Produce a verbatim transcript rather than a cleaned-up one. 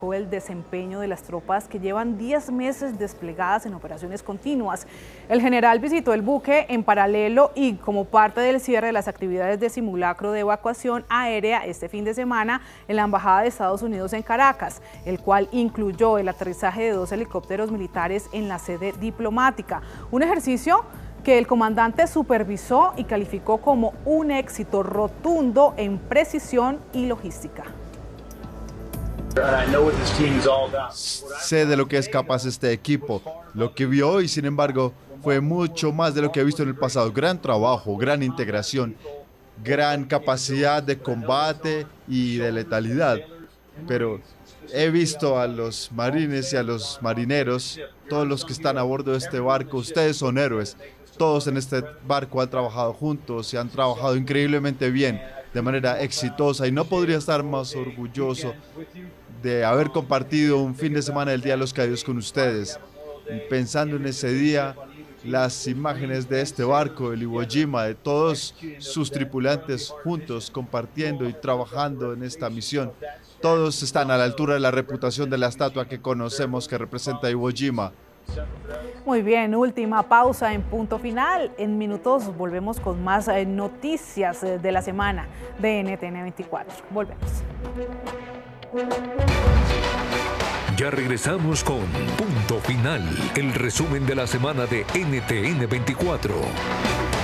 el desempeño de las tropas que llevan diez meses desplegadas en operaciones continuas. El general visitó el buque en paralelo y como parte del cierre de las actividades de simulacro de evacuación aérea este fin de semana en la Embajada de Estados Unidos en Caracas, el cual incluyó el aterrizaje de dos helicópteros militares en la sede diplomática. Un ejercicio que el comandante supervisó y calificó como un éxito rotundo en precisión y logística. Sé de lo que es capaz este equipo. Lo que vio hoy, sin embargo, fue mucho más de lo que he visto en el pasado. Gran trabajo, gran integración, gran capacidad de combate y de letalidad. Pero he visto a los marines y a los marineros, todos los que están a bordo de este barco. Ustedes son héroes. Todos en este barco han trabajado juntos y han trabajado increíblemente bien, de manera exitosa, y no podría estar más orgulloso de haber compartido un fin de semana del Día de los Caídos con ustedes. Y pensando en ese día, las imágenes de este barco, el Iwo Jima, de todos sus tripulantes juntos compartiendo y trabajando en esta misión, todos están a la altura de la reputación de la estatua que conocemos que representa Iwo Jima. Muy bien, última pausa en Punto Final. En minutos volvemos con más eh, noticias eh, de la semana de N T N veinticuatro. Volvemos. Ya regresamos con Punto Final, el resumen de la semana de N T N veinticuatro.